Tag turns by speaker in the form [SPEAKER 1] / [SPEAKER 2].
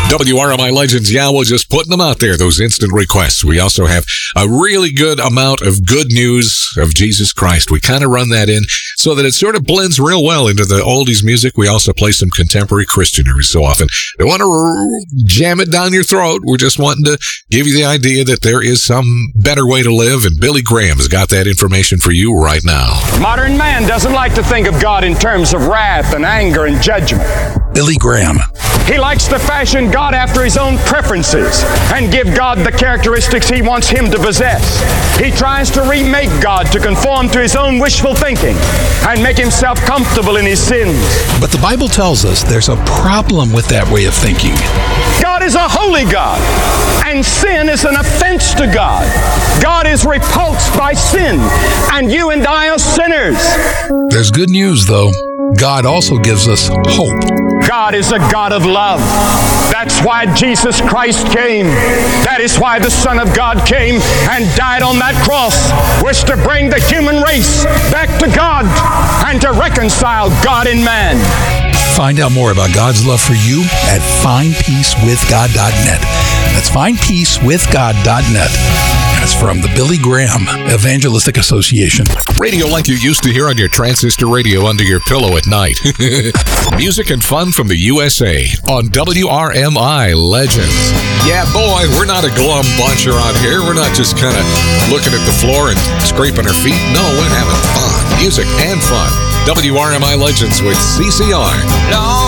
[SPEAKER 1] WRMI Legends, yeah, we're just putting them out there, those instant requests. We also have a really good amount of good news of Jesus Christ. We kind of run that in so that it sort of blends real well into the oldies music. We also play some contemporary Christian every so often. Don't want to jam it down your throat. We're just wanting to give you the idea that there is some better way to live, and Billy Graham has got that information for you right now.
[SPEAKER 2] Modern man doesn't like to think of God in terms of wrath and anger and judgment.
[SPEAKER 3] Billy Graham.
[SPEAKER 2] He likes to fashion God after his own preferences and give God the characteristics he wants him to possess. He tries to remake God to conform to his own wishful thinking and make himself comfortable in his sins.
[SPEAKER 3] But the Bible tells us there's a problem with that way of thinking.
[SPEAKER 2] God is a holy God, and sin is an offense to God. God is repulsed by sin, and you and I are sinners.
[SPEAKER 3] There's good news, though. God also gives us hope.
[SPEAKER 2] God is a God of love. That's why Jesus Christ came. That is why the Son of God came and died on that cross, was to bring the human race back to God and to reconcile God and man.
[SPEAKER 3] Find out more about God's love for you at findpeacewithgod.net. That's findpeacewithgod.net. That's from the Billy Graham Evangelistic Association.
[SPEAKER 1] Radio like you used to hear on your transistor radio under your pillow at night. Music and fun from the USA on WRMI Legends. Yeah, boy, we're not a glum bunch around here. We're not just kind of looking at the floor and scraping our feet. No, we're having fun. Music and fun. WRMI Legends with CCR.